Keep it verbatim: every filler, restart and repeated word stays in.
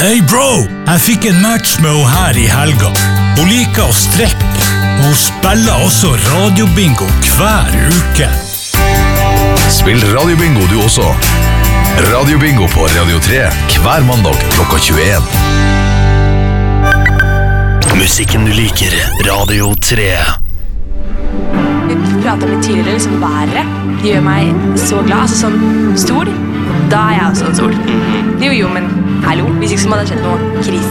Hey bro, jeg fikk en match med henne her i helga. Hun liker å strekke. Hun spiller også radiobingo hver uke. Spill radiobingo du også. Radiobingo på Radio tre hver mandag klokka tjueen. Musikken du liker, Radio tre. Vi pratet litt tidligere, liksom været. Det gjør meg så glad, altså sånn stol. Da er jeg også en stol. Jo, jo, men hallo, hvis ikke så må det ha skjedd noe krise.